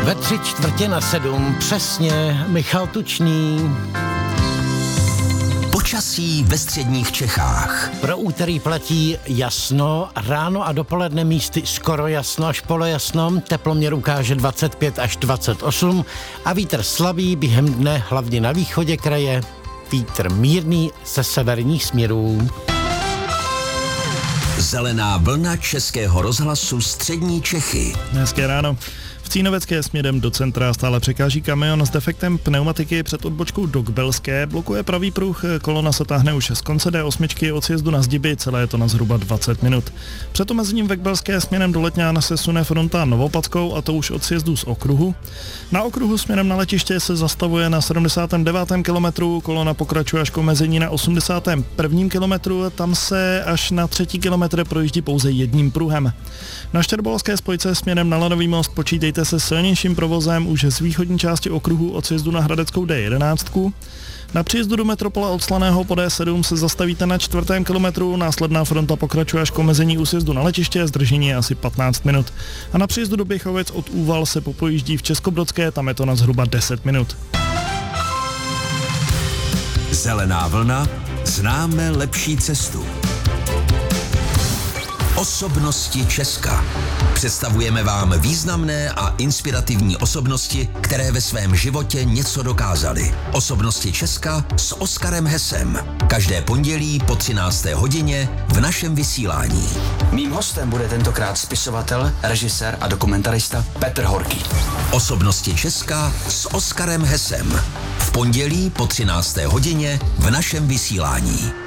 Ve 6:45 přesně Michal Tučný. Počasí ve středních Čechách. Pro úterý platí jasno, ráno a dopoledne místy skoro jasno až polojasno, teploměr ukáže 25 až 28 a vítr slabý během dne, hlavně na východě kraje, vítr mírný ze severních směrů. Zelená vlna Českého rozhlasu střední Čechy. Hezké ráno. V Cínovecké směrem do centra stále překáží kamion s defektem pneumatiky před odbočkou do Kbelské, blokuje pravý pruh, kolona se táhne už z konce D8 od sjezdu na Zdiby, celé je to na zhruba 20 minut. Před omezením ve Kbelské směrem do Letňán se sune fronta Novopadskou a to už od sjezdu z okruhu. Na okruhu směrem na letiště se zastavuje na 79. kilometru, kolona pokračuje až k omezení na 81. kilometru, tam se až na 3. kilometr projíždí pouze jedním pruhem. Na Štěrbolovské spojce směrem na Lanový most počítejte se silnějším provozem už z východní části okruhu od sjezdu na Hradeckou D11. Na příjezdu do metropole od Slaného po D7 se zastavíte na 4. kilometru, následná fronta pokračuje až k omezení u sjezdu na letiště, zdržení je asi 15 minut. A na příjezdu do Běchovic od Úval se popojíždí v Českobrodské, tam je to na zhruba 10 minut. Zelená vlna, známe lepší cestu. Osobnosti Česka. Představujeme vám významné a inspirativní osobnosti, které ve svém životě něco dokázaly. Osobnosti Česka s Oskarem Hesem. Každé pondělí po 13. hodině v našem vysílání. Mým hostem bude tentokrát spisovatel, režisér a dokumentarista Petr Horký. Osobnosti Česka s Oskarem Hesem. V pondělí po 13. hodině v našem vysílání.